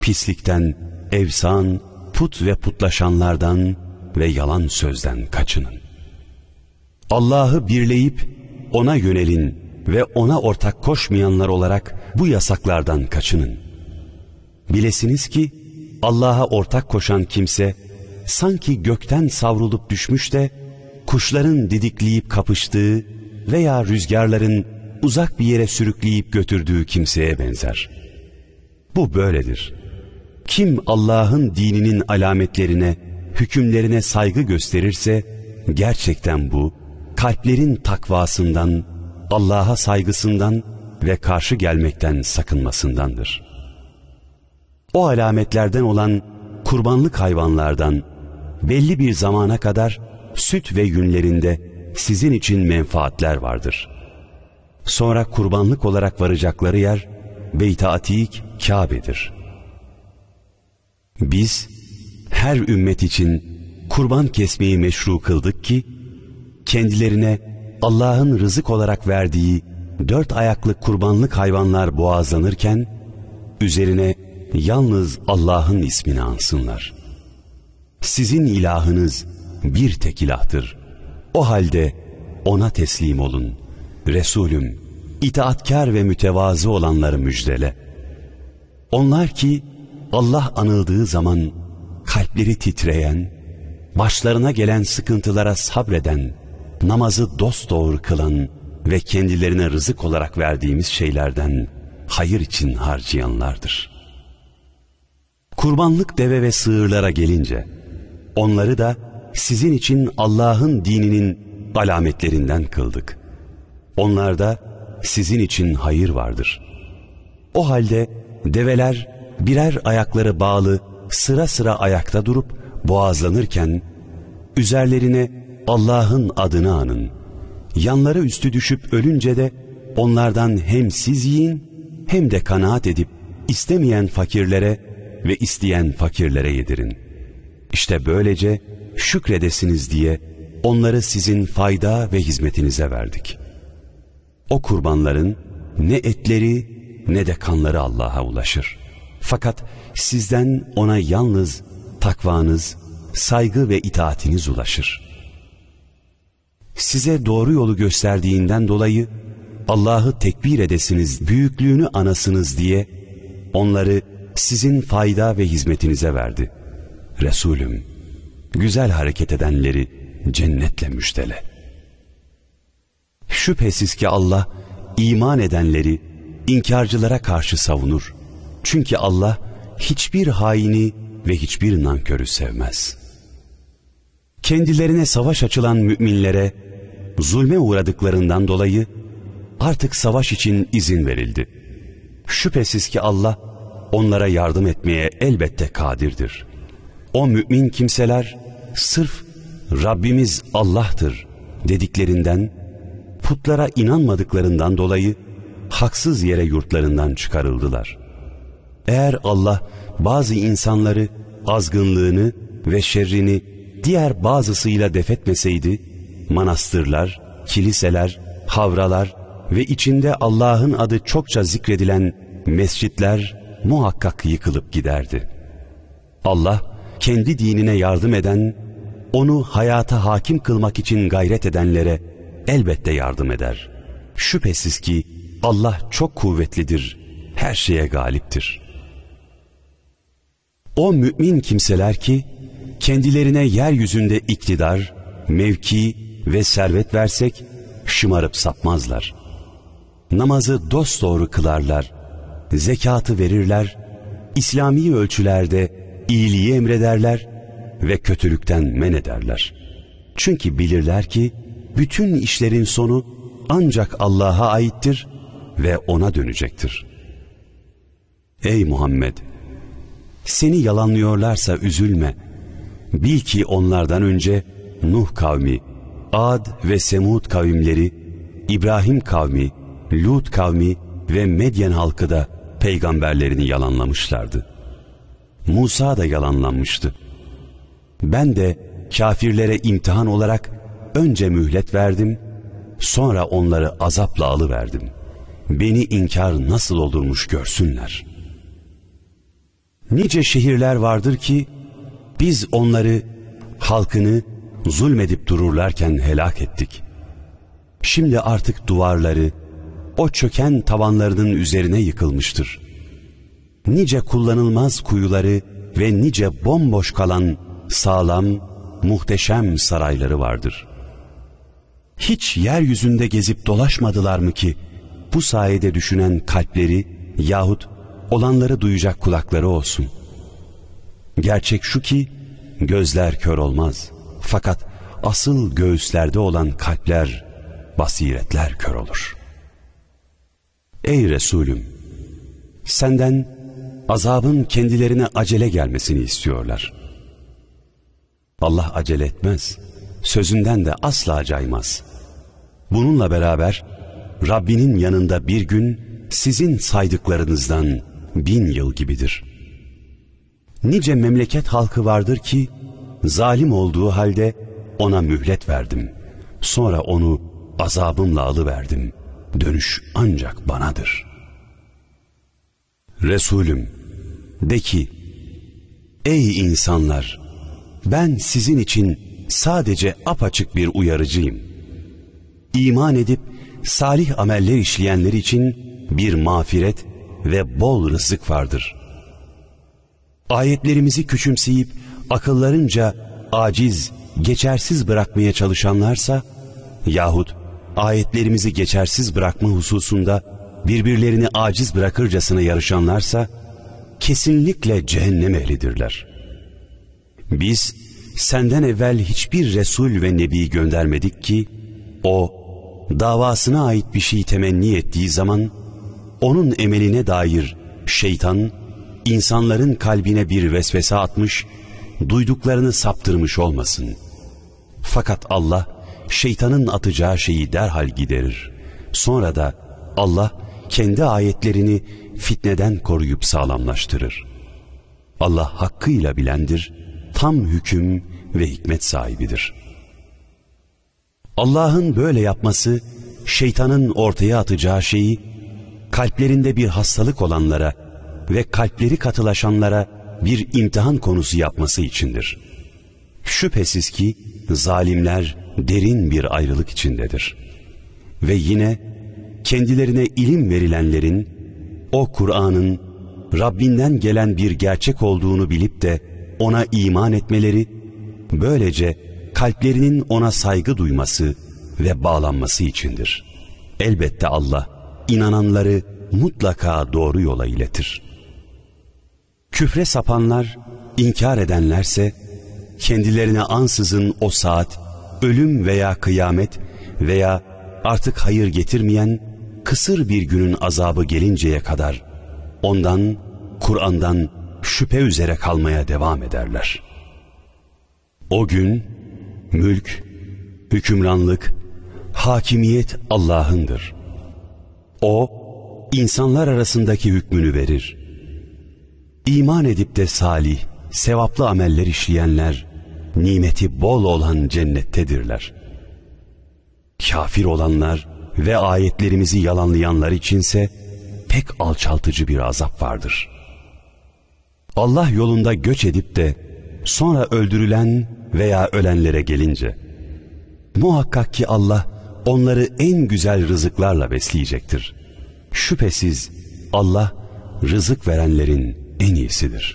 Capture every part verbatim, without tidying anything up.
Pislikten, evsan, put ve putlaşanlardan ve yalan sözden kaçının. Allah'ı birleyip ona yönelin ve ona ortak koşmayanlar olarak bu yasaklardan kaçının. Bilesiniz ki Allah'a ortak koşan kimse sanki gökten savrulup düşmüş de kuşların didikleyip kapıştığı veya rüzgarların uzak bir yere sürükleyip götürdüğü kimseye benzer. Bu böyledir. Kim Allah'ın dininin alametlerine, hükümlerine saygı gösterirse gerçekten bu kalplerin takvasından, Allah'a saygısından ve karşı gelmekten sakınmasındandır. O alametlerden olan kurbanlık hayvanlardan belli bir zamana kadar süt ve yünlerinde sizin için menfaatler vardır. Sonra kurbanlık olarak varacakları yer Beyt-i Atik, Kabe'dir. Biz her ümmet için kurban kesmeyi meşru kıldık ki kendilerine Allah'ın rızık olarak verdiği dört ayaklı kurbanlık hayvanlar boğazlanırken üzerine yalnız Allah'ın ismini ansınlar. Sizin ilahınız bir tek ilahtır. O halde ona teslim olun. Resulüm, itaatkar ve mütevazı olanları müjdele. Onlar ki Allah anıldığı zaman kalpleri titreyen, başlarına gelen sıkıntılara sabreden, namazı dosdoğru kılan ve kendilerine rızık olarak verdiğimiz şeylerden hayır için harcayanlardır. Kurbanlık deve ve sığırlara gelince, onları da sizin için Allah'ın dininin alametlerinden kıldık. Onlarda sizin için hayır vardır. O halde develer birer ayakları bağlı sıra sıra ayakta durup boğazlanırken üzerlerine Allah'ın adını anın. Yanları üstü düşüp ölünce de onlardan hem siz yiyin hem de kanaat edip istemeyen fakirlere ve isteyen fakirlere yedirin. İşte böylece şükredesiniz diye onları sizin fayda ve hizmetinize verdik. O kurbanların ne etleri ne de kanları Allah'a ulaşır. Fakat sizden ona yalnız takvanız, saygı ve itaatiniz ulaşır. Size doğru yolu gösterdiğinden dolayı Allah'ı tekbir edesiniz, büyüklüğünü anasınız diye onları sizin fayda ve hizmetinize verdi. Resulüm, güzel hareket edenleri cennetle müjdele. Şüphesiz ki Allah iman edenleri inkarcılara karşı savunur. Çünkü Allah hiçbir haini ve hiçbir nankörü sevmez. Kendilerine savaş açılan müminlere zulme uğradıklarından dolayı artık savaş için izin verildi. Şüphesiz ki Allah onlara yardım etmeye elbette kadirdir. O mümin kimseler sırf Rabbimiz Allah'tır dediklerinden, putlara inanmadıklarından dolayı haksız yere yurtlarından çıkarıldılar. Eğer Allah bazı insanları azgınlığını ve şerrini diğer bazısıyla defetmeseydi, manastırlar, kiliseler, havralar ve içinde Allah'ın adı çokça zikredilen mescitler muhakkak yıkılıp giderdi. Allah kendi dinine yardım eden, onu hayata hakim kılmak için gayret edenlere elbette yardım eder. Şüphesiz ki Allah çok kuvvetlidir, her şeye galiptir. O mümin kimseler ki kendilerine yeryüzünde iktidar, mevki ve servet versek şımarıp sapmazlar. Namazı dosdoğru kılarlar, zekatı verirler, İslami ölçülerde iyiliği emrederler ve kötülükten men ederler. Çünkü bilirler ki bütün işlerin sonu ancak Allah'a aittir ve ona dönecektir. Ey Muhammed! Seni yalanlıyorlarsa üzülme. Bil ki onlardan önce Nuh kavmi, Ad ve Semud kavimleri, İbrahim kavmi, Lut kavmi ve Medyen halkı da peygamberlerini yalanlamışlardı. Musa da yalanlanmıştı. Ben de kafirlere imtihan olarak önce mühlet verdim, sonra onları azapla alıverdim. Beni inkar nasıl olurmuş görsünler. Nice şehirler vardır ki biz onları, halkını zulmedip dururlarken helak ettik. Şimdi artık duvarları o çöken tavanlarının üzerine yıkılmıştır. Nice kullanılmaz kuyuları ve nice bomboş kalan sağlam, muhteşem sarayları vardır. Hiç yeryüzünde gezip dolaşmadılar mı ki bu sayede düşünen kalpleri yahut olanları duyacak kulakları olsun? Gerçek şu ki gözler kör olmaz, fakat asıl göğüslerde olan kalpler, basiretler kör olur. Ey Resulüm, senden azabın kendilerine acele gelmesini istiyorlar. Allah acele etmez, sözünden de asla caymaz. Bununla beraber Rabbinin yanında bir gün sizin saydıklarınızdan bin yıl gibidir. Nice memleket halkı vardır ki zalim olduğu halde ona mühlet verdim. Sonra onu azabımla alıverdim. Dönüş ancak banadır. Resulüm, de ki, ey insanlar, ben sizin için sadece apaçık bir uyarıcıyım. İman edip salih ameller işleyenler için bir mağfiret ve bol rızık vardır. Ayetlerimizi küçümseyip akıllarınca aciz, geçersiz bırakmaya çalışanlarsa yahut ayetlerimizi geçersiz bırakma hususunda birbirlerini aciz bırakırcasına yarışanlarsa kesinlikle cehennem ehlidirler. Biz senden evvel hiçbir Resul ve Nebi göndermedik ki o davasına ait bir şey temenni ettiği zaman onun emeline dair şeytan insanların kalbine bir vesvese atmış, duyduklarını saptırmış olmasın. Fakat Allah şeytanın atacağı şeyi derhal giderir. Sonra da Allah kendi ayetlerini fitneden koruyup sağlamlaştırır. Allah hakkıyla bilendir, tam hüküm ve hikmet sahibidir. Allah'ın böyle yapması, şeytanın ortaya atacağı şeyi, kalplerinde bir hastalık olanlara ve kalpleri katılaşanlara bir imtihan konusu yapması içindir. Şüphesiz ki zalimler derin bir ayrılık içindedir. Ve yine kendilerine ilim verilenlerin, o Kur'an'ın Rabbinden gelen bir gerçek olduğunu bilip de ona iman etmeleri, böylece kalplerinin ona saygı duyması ve bağlanması içindir. Elbette Allah inananları mutlaka doğru yola iletir. Küfre sapanlar, inkar edenlerse kendilerine ansızın o saat, ölüm veya kıyamet veya artık hayır getirmeyen kısır bir günün azabı gelinceye kadar ondan, Kur'an'dan şüphe üzere kalmaya devam ederler. O gün mülk, hükümranlık, hakimiyet Allah'ındır. O, insanlar arasındaki hükmünü verir. İman edip de salih, sevaplı ameller işleyenler, nimeti bol olan cennettedirler. Kafir olanlar ve ayetlerimizi yalanlayanlar içinse pek alçaltıcı bir azap vardır. Allah yolunda göç edip de sonra öldürülen veya ölenlere gelince, muhakkak ki Allah onları en güzel rızıklarla besleyecektir. Şüphesiz Allah rızık verenlerin en iyisidir.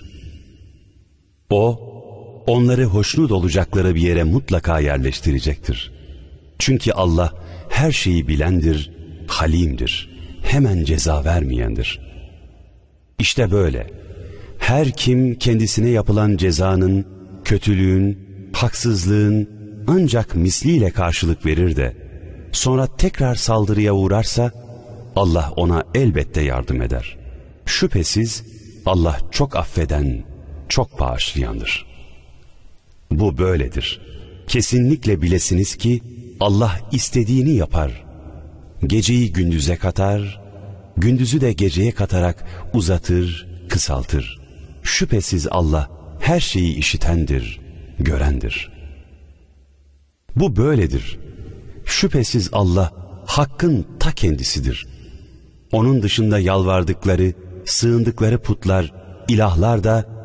O, onları hoşnut olacakları bir yere mutlaka yerleştirecektir. Çünkü Allah her şeyi bilendir, halimdir, hemen ceza vermeyendir. İşte böyle, her kim kendisine yapılan cezanın, kötülüğün, haksızlığın ancak misliyle karşılık verir de, sonra tekrar saldırıya uğrarsa, Allah ona elbette yardım eder. Şüphesiz Allah çok affeden, çok bağışlayandır. Bu böyledir. Kesinlikle bilesiniz ki Allah istediğini yapar. Geceyi gündüze katar, gündüzü de geceye katarak uzatır, kısaltır. Şüphesiz Allah her şeyi işitendir, görendir. Bu böyledir. Şüphesiz Allah hakkın ta kendisidir. Onun dışında yalvardıkları, sığındıkları putlar ilahlar da